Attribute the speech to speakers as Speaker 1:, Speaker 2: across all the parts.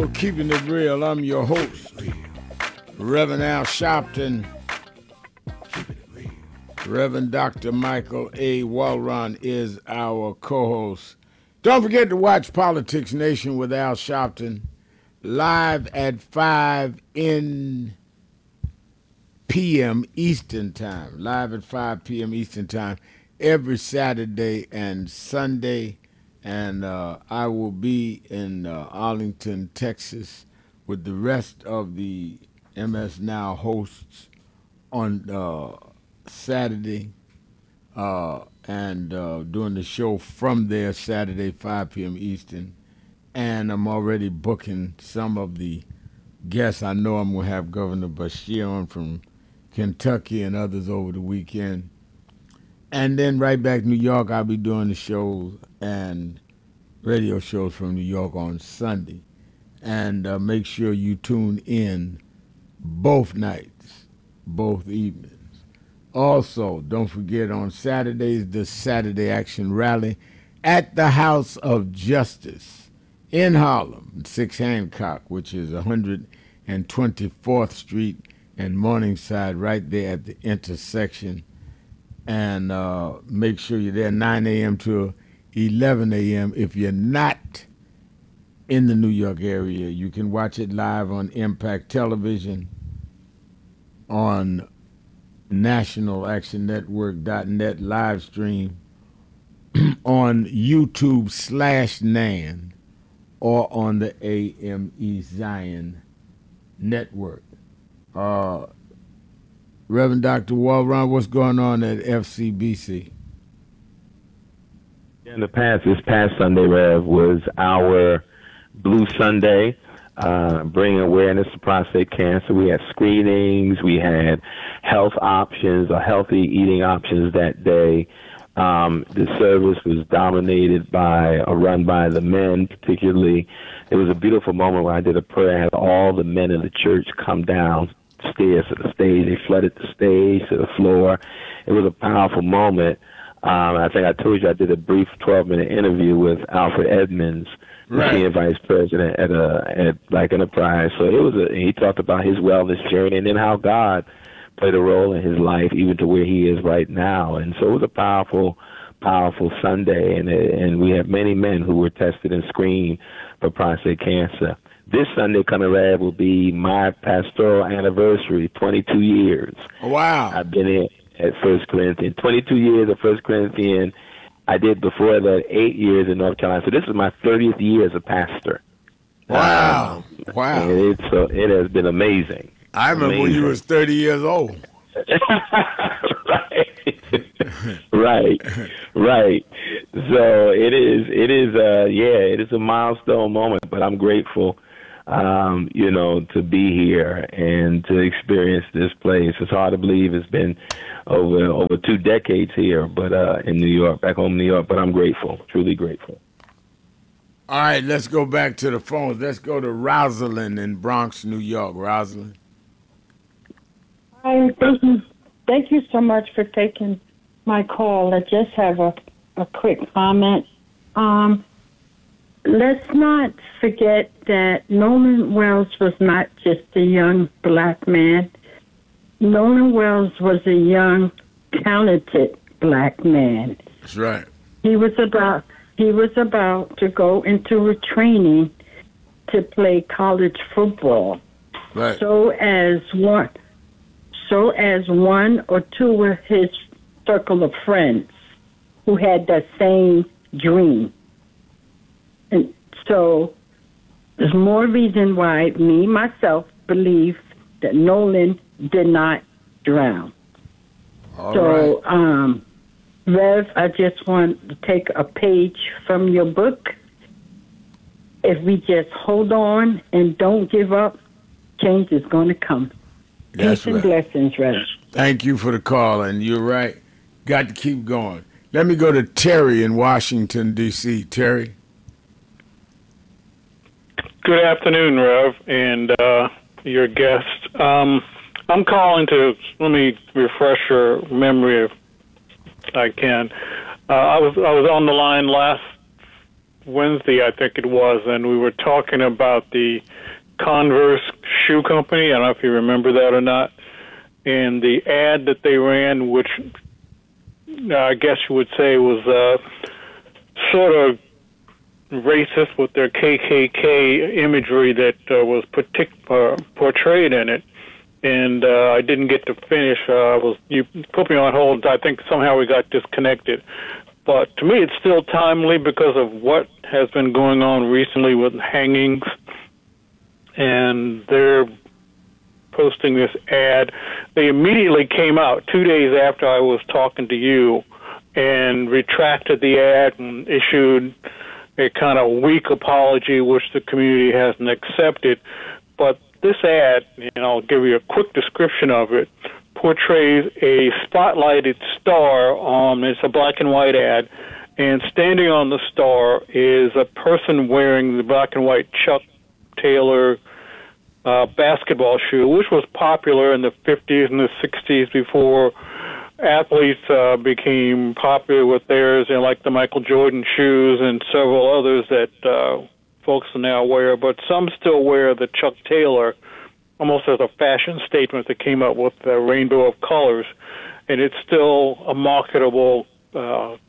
Speaker 1: Radio, Keeping It Real. I'm your host, Reverend Al Sharpton. Reverend Dr. Michael A. Walron is our co-host. Don't forget to watch Politics Nation with Al Sharpton live at 5 p.m. Eastern Time. Live at 5 p.m. Eastern Time every Saturday and Sunday. And I will be in Arlington, Texas with the rest of the MS Now hosts on Saturday and doing the show from there Saturday, 5 p.m. Eastern. And I'm already booking some of the guests. I know I'm going to have Governor Beshear on from Kentucky and others over the weekend. And then right back to New York, I'll be doing the shows and radio shows from New York on Sunday. And make sure you tune in both nights, both evenings. Also, don't forget on Saturdays, the Saturday Action Rally at the House of Justice in Harlem, 6 Hancock, which is 124th Street and Morningside, right there at the intersection. And make sure you're there 9 a.m. to 11 a.m. If you're not in the New York area, you can watch it live on Impact Television, on nationalactionnetwork.net live stream, on YouTube/NAN, or on the AME Zion network. Reverend Dr. Walron, what's going on at FCBC?
Speaker 2: In the past, this past Sunday, Rev, was our Blue Sunday, bringing awareness to prostate cancer. We had screenings, we had health options or healthy eating options that day. The service was dominated by or run by the men, particularly. It was a beautiful moment where I did a prayer. I had all the men in the church come downstairs to the stage. They flooded the stage to the floor. It was a powerful moment. I think I told you I did a brief 12-minute interview with Alfred Edmonds, the senior vice president at Black Enterprise. So he talked about his wellness journey and then how God played a role in his life, even to where he is right now. And so it was a powerful, powerful Sunday, and we have many men who were tested and screened for prostate cancer. This Sunday coming up will be my pastoral anniversary, 22 years.
Speaker 1: Wow.
Speaker 2: I've been in at First Corinthian, 22 years at First Corinthian. I did before that 8 years in North Carolina. So this is my 30th year as a pastor.
Speaker 1: Wow. Wow.
Speaker 2: And it has been amazing.
Speaker 1: I remember when you was 30 years old.
Speaker 2: Right. So it is a milestone moment, but I'm grateful, to be here and to experience this place. It's hard to believe it's been over 2 decades here, but in New York, back home in New York, but I'm grateful, truly grateful.
Speaker 1: All right, let's go back to the phones. Let's go to Rosalind in Bronx, New York. Rosalind.
Speaker 3: Hi, thank you so much for taking my call. I just have a quick comment. Let's not forget that Nolan Wells was not just a young black man. Nolan Wells was a young, talented black man.
Speaker 1: That's right.
Speaker 3: He was about to go into a training to play college football.
Speaker 1: Right.
Speaker 3: So as one or two of his circle of friends who had that same dream. And so there's more reason why me, myself, believe that Nolan did not drown.
Speaker 1: All right.
Speaker 3: Rev, I just want to take a page from your book. If we just hold on and don't give up, change is going to come.
Speaker 1: That's
Speaker 3: Peace
Speaker 1: right.
Speaker 3: and blessings, Rev.
Speaker 1: Thank you for the call, and you're right. Got to keep going. Let me go to Terry in Washington, D.C. Terry.
Speaker 4: Good afternoon, Rev, and your guest. I'm calling to, let me refresh your memory if I can. I was on the line last Wednesday, I think it was, and we were talking about the Converse shoe company. I don't know if you remember that or not. And the ad that they ran, which I guess you would say was sort of racist with their KKK imagery that was portrayed in it. And I didn't get to finish. You put me on hold. I think somehow we got disconnected. But to me, it's still timely because of what has been going on recently with hangings. And they're posting this ad. They immediately came out 2 days after I was talking to you and retracted the ad and issued a kind of weak apology, which the community hasn't accepted. But this ad, I'll give you a quick description of it, portrays a spotlighted star. It's a black and white ad, and standing on the star is a person wearing the black and white Chuck Taylor basketball shoe, which was popular in the 50s and the 60s before athletes became popular with theirs, like the Michael Jordan shoes and several others that folks now wear. But some still wear the Chuck Taylor almost as a fashion statement that came up with a rainbow of colors, and it's still a marketable a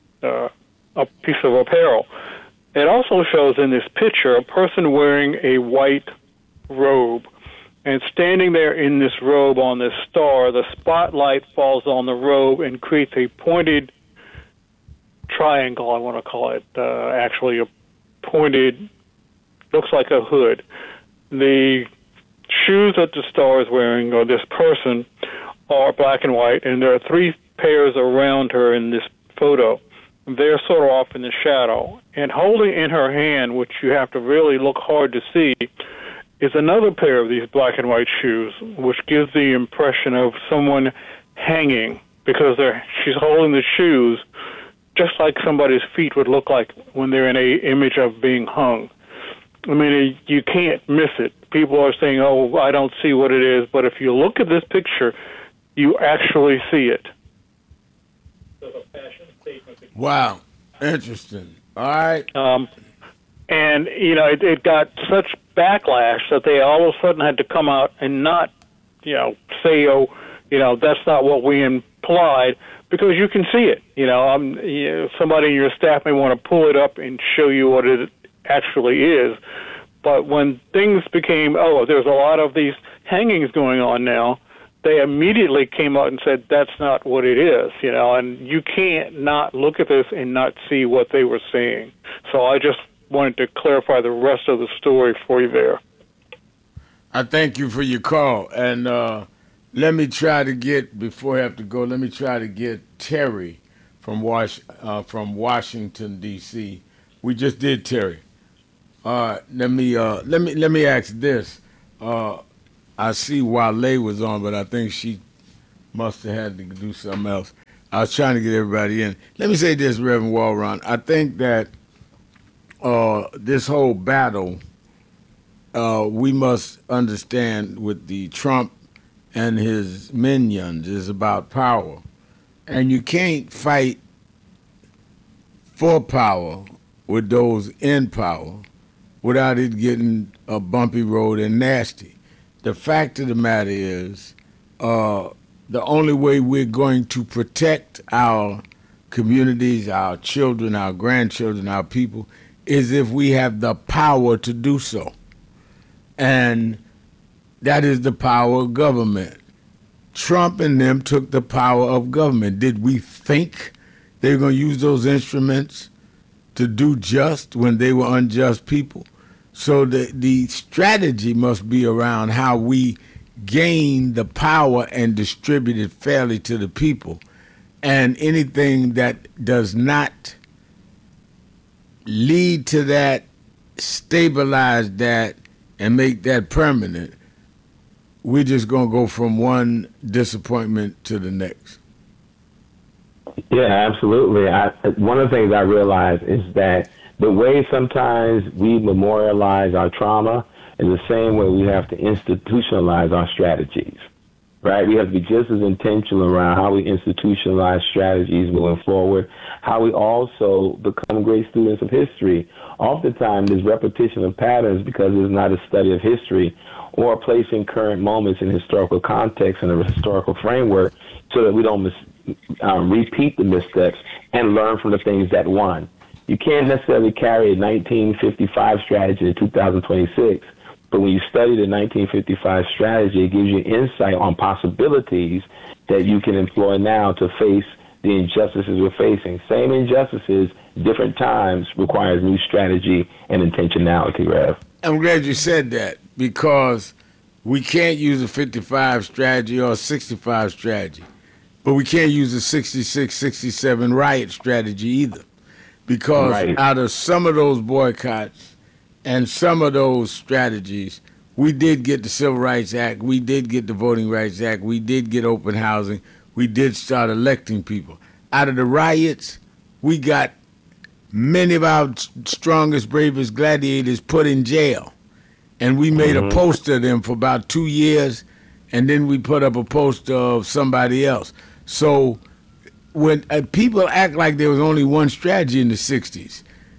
Speaker 4: piece of apparel. It also shows in this picture a person wearing a white robe, and standing there in this robe on this star, the spotlight falls on the robe and creates a pointed triangle, I want to call it, actually a pointed, looks like a hood. The shoes that the star is wearing, or this person, are black and white, and there are three pairs around her in this photo. They're sort of off in the shadow. And holding in her hand, which you have to really look hard to see, is another pair of these black and white shoes, which gives the impression of someone hanging, because she's holding the shoes just like somebody's feet would look like when they're in a image of being hung. I mean, you can't miss it. People are saying, oh, I don't see what it is, but if you look at this picture, you actually see it.
Speaker 1: Wow, interesting. All right.
Speaker 4: And, it got such backlash that they all of a sudden had to come out and not, say, that's not what we implied, because you can see it. Somebody in your staff may want to pull it up and show you what it actually is. But when things became, there's a lot of these hangings going on now, they immediately came out and said, that's not what it is, and you can't not look at this and not see what they were saying. So I just wanted to clarify the rest of the story for you there.
Speaker 1: I thank you for your call. And let me try to get, before I have to go, let me try to get Terry from Washington, D.C. We just did Terry. Let me ask this. I see Wale was on, but I think she must have had to do something else. I was trying to get everybody in. Let me say this, Reverend Walron. I think that this whole battle, we must understand with the Trump and his minions is about power. And you can't fight for power with those in power without it getting a bumpy road and nasty. The fact of the matter is, the only way we're going to protect our communities, our children, our grandchildren, our people, is if we have the power to do so. And that is the power of government. Trump and them took the power of government. Did we think they were going to use those instruments to do just when they were unjust people? So the strategy must be around how we gain the power and distribute it fairly to the people. And anything that does not lead to that, stabilize that, and make that permanent, we're just going to go from one disappointment to the next.
Speaker 2: Yeah, absolutely. One of the things I realize is that the way sometimes we memorialize our trauma is the same way we have to institutionalize our strategies. right? We have to be just as intentional around how we institutionalize strategies moving forward, how we also become great students of history. Oftentimes, there's repetition of patterns because it's not a study of history or placing current moments in historical context and a historical framework so that we don't repeat the missteps and learn from the things that won. You can't necessarily carry a 1955 strategy in 2026, but when you study the 1955 strategy, it gives you insight on possibilities that you can employ now to face the injustices we're facing. Same injustices, different times, requires new strategy and intentionality, Rev.
Speaker 1: I'm glad you said that, because we can't use a 55 strategy or a 65 strategy, but we can't use a 66, 67 riot strategy either, because out of some of those boycotts and some of those strategies, we did get the Civil Rights Act, we did get the Voting Rights Act, we did get open housing, we did start electing people. Out of the riots, we got many of our strongest, bravest gladiators put in jail. And we made a poster of them for about 2 years, and then we put up a poster of somebody else. So when people act like there was only one strategy in the 60s,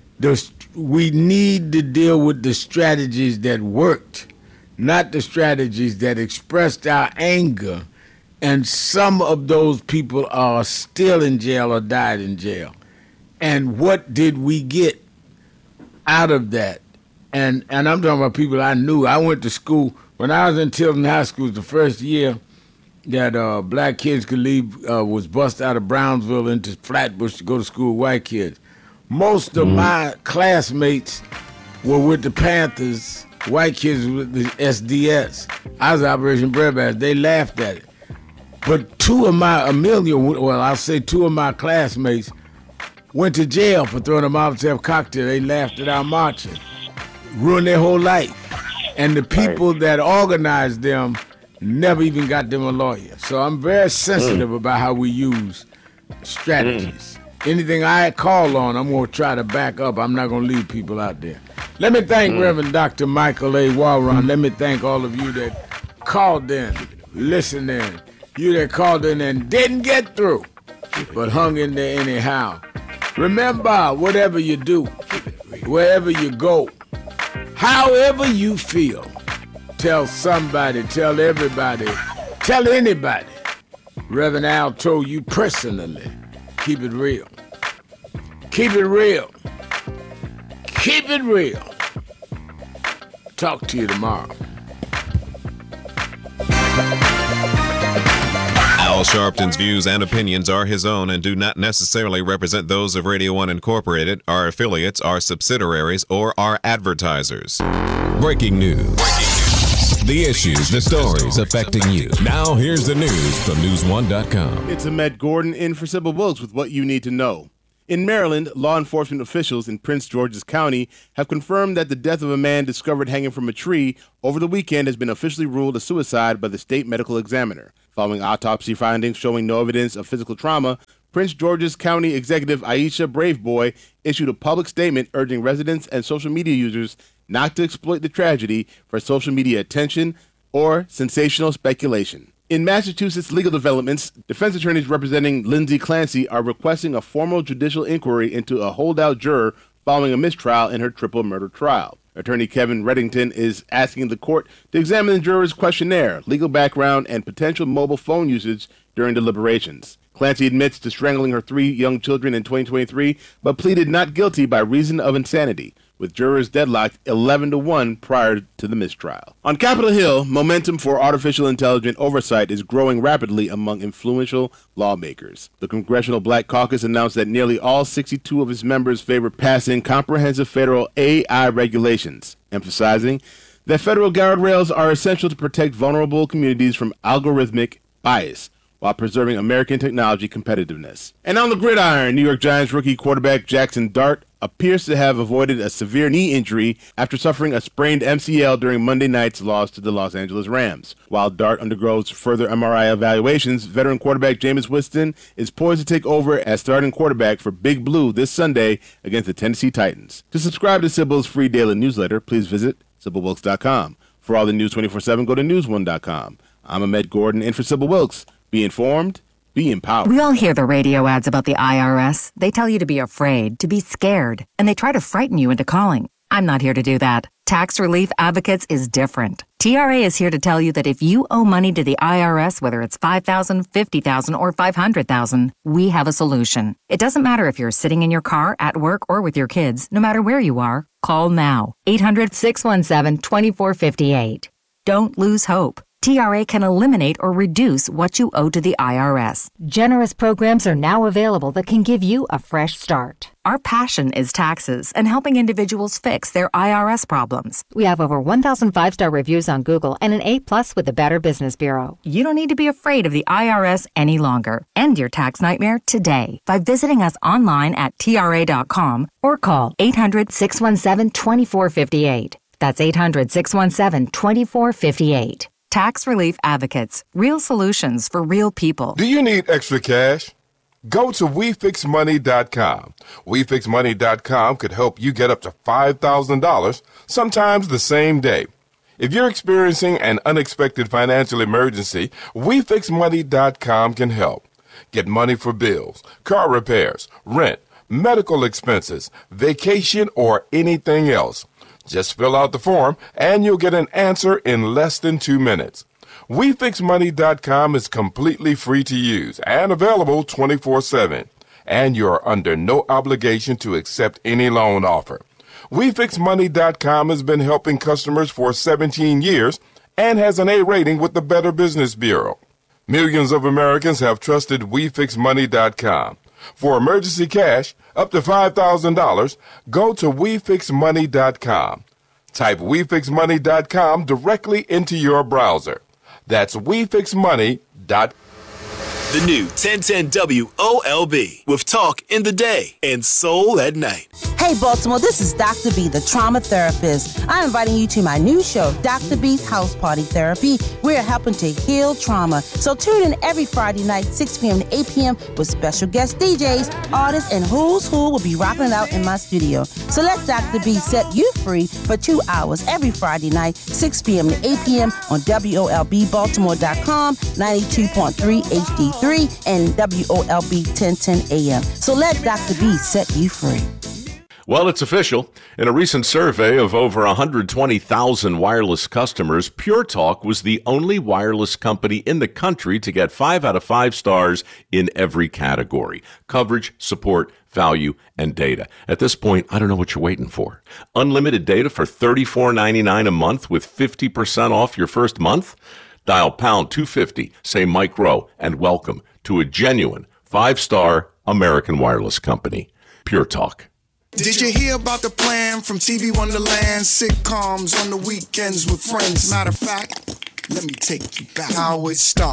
Speaker 1: we need to deal with the strategies that worked, not the strategies that expressed our anger. And some of those people are still in jail or died in jail. And what did we get out of that? And I'm talking about people I knew. I went to school. When I was in Tilton High School, the first year that black kids could leave was bused out of Brownsville into Flatbush to go to school with white kids. Most of my classmates were with the Panthers, white kids with the SDS. I was Operation Breadbasket. They laughed at it. But two of my classmates went to jail for throwing a Molotov cocktail. They laughed at our marching. Ruined their whole life. And the people that organized them never even got them a lawyer. So I'm very sensitive about how we use strategies. Anything I call on, I'm going to try to back up. I'm not going to leave people out there. Let me thank Reverend Dr. Michael A. Walron. Let me thank all of you that called in, listened in. You that called in and didn't get through, but hung in there anyhow. Remember, whatever you do, wherever you go, however you feel, tell somebody, tell everybody, tell anybody. Reverend Al told you personally, keep it real. Keep it real. Keep it real. Talk to you tomorrow.
Speaker 5: Al Sharpton's views and opinions are his own and do not necessarily represent those of Radio 1 Incorporated, our affiliates, our subsidiaries, or our advertisers.
Speaker 6: Breaking news. The issues, the stories affecting you. Now here's the news from News1.com.
Speaker 7: It's Ahmed Gordon in for Sybil Wilkes with what you need to know. In Maryland, law enforcement officials in Prince George's County have confirmed that the death of a man discovered hanging from a tree over the weekend has been officially ruled a suicide by the state medical examiner. Following autopsy findings showing no evidence of physical trauma, Prince George's County Executive Aisha Braveboy issued a public statement urging residents and social media users not to exploit the tragedy for social media attention or sensational speculation. In Massachusetts legal developments, defense attorneys representing Lindsay Clancy are requesting a formal judicial inquiry into a holdout juror following a mistrial in her triple murder trial. Attorney Kevin Reddington is asking the court to examine the juror's questionnaire, legal background, and potential mobile phone usage during deliberations. Clancy admits to strangling her 3 young children in 2023, but pleaded not guilty by reason of insanity, with jurors deadlocked 11-1 prior to the mistrial. On Capitol Hill, momentum for artificial intelligence oversight is growing rapidly among influential lawmakers. The Congressional Black Caucus announced that nearly all 62 of its members favor passing comprehensive federal AI regulations, emphasizing that federal guardrails are essential to protect vulnerable communities from algorithmic bias, while preserving American technology competitiveness. And on the gridiron, New York Giants rookie quarterback Jackson Dart appears to have avoided a severe knee injury after suffering a sprained MCL during Monday night's loss to the Los Angeles Rams. While Dart undergoes further MRI evaluations, veteran quarterback Jameis Winston is poised to take over as starting quarterback for Big Blue this Sunday against the Tennessee Titans. To subscribe to Sybil's free daily newsletter, please visit SybilWilkes.com. For all the news 24/7, go to News1.com. I'm Ahmed Gordon in for Sybil Wilkes. Be informed, be empowered.
Speaker 8: We all hear the radio ads about the IRS. They tell you to be afraid, to be scared, and they try to frighten you into calling. I'm not here to do that. Tax Relief Advocates is different. TRA is here to tell you that if you owe money to the IRS, whether it's $5,000, $50,000, or $500,000, we have a solution. It doesn't matter if you're sitting in your car, at work, or with your kids. No matter where you are, call now. 800-617-2458. Don't lose hope. TRA can eliminate or reduce what you owe to the IRS.
Speaker 9: Generous programs are now available that can give you a fresh start.
Speaker 8: Our passion is taxes and helping individuals fix their IRS problems.
Speaker 9: We have over 1,000 five-star reviews on Google and an A+ with the Better Business Bureau.
Speaker 8: You don't need to be afraid of the IRS any longer. End your tax nightmare today by visiting us online at TRA.com or call 800-617-2458. That's 800-617-2458. Tax Relief Advocates. Real solutions for real people.
Speaker 10: Do you need extra cash? Go to WeFixMoney.com. WeFixMoney.com could help you get up to $5,000, sometimes the same day. If you're experiencing an unexpected financial emergency, WeFixMoney.com can help. Get money for bills, car repairs, rent, medical expenses, vacation, or anything else. Just fill out the form, and you'll get an answer in less than 2 minutes. WeFixMoney.com is completely free to use and available 24/7. And you're under no obligation to accept any loan offer. WeFixMoney.com has been helping customers for 17 years and has an A rating with the Better Business Bureau. Millions of Americans have trusted WeFixMoney.com. For emergency cash, up to $5,000, go to WeFixMoney.com. Type WeFixMoney.com directly into your browser. That's WeFixMoney.com.
Speaker 11: The new 1010 WOLB with talk in the day and soul at night.
Speaker 12: Hey, Baltimore, this is Dr. B, the trauma therapist. I'm inviting you to my new show, Dr. B's House Party Therapy. We're helping to heal trauma. So tune in every Friday night, 6 p.m. to 8 p.m. with special guest DJs, artists, and who's who will be rocking it out in my studio. So let Dr. B set you free for 2 hours every Friday night, 6 p.m. to 8 p.m. on WOLBbaltimore.com, 92.3 HD3, and WOLB 1010 AM. So let Dr. B set you free.
Speaker 13: Well, it's official. In a recent survey of over 120,000 wireless customers, Pure Talk was the only wireless company in the country to get 5 out of 5 stars in every category: coverage, support, value, and data. At this point, I don't know what you're waiting for. Unlimited data for $34.99 a month with 50% off your first month? Dial pound 250, say Mike Rowe, and welcome to a genuine 5-star American wireless company. Pure Talk.
Speaker 14: Did you hear about the plan from TV Wonderland? Sitcoms on the weekends with friends. Matter of fact, let me take you back. How it started.